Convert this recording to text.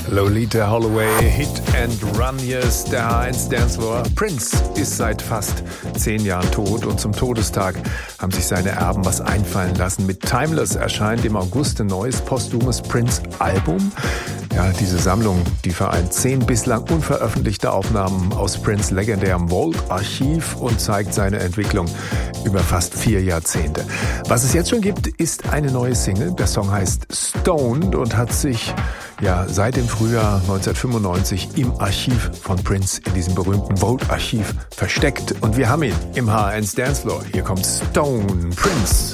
Lolita Holloway, Hit and Run, hier ist der H1 Dancefloor. Prince ist seit fast 10 Jahren tot und zum Todestag haben sich seine Erben was einfallen lassen. Mit Timeless erscheint im August ein neues posthumes Prince-Album. Ja, diese Sammlung, die vereint 10 bislang unveröffentlichte Aufnahmen aus Prince' legendärem Vault-Archiv und zeigt seine Entwicklung über fast 4 Jahrzehnte. Was es jetzt schon gibt, ist eine neue Single. Der Song heißt Stoned und hat sich seit dem Frühjahr 1995 im Archiv von Prince, in diesem berühmten Vault-Archiv, versteckt. Und wir haben ihn im H1 Dancefloor. Hier kommt Stone, Prince.